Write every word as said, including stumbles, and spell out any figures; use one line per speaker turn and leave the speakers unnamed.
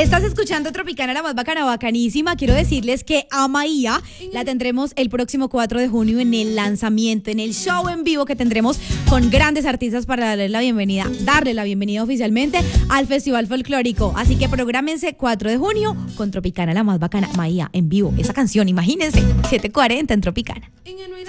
Estás escuchando Tropicana, la más bacana, bacanísima. Quiero decirles que a Maía la tendremos el próximo cuatro de junio en el lanzamiento, en el show en vivo que tendremos con grandes artistas para darle la bienvenida, darle la bienvenida oficialmente al Festival Folclórico. Así que prográmense cuatro de junio con Tropicana, la más bacana, Maía en vivo. Esa canción, imagínense, siete cuarenta en Tropicana.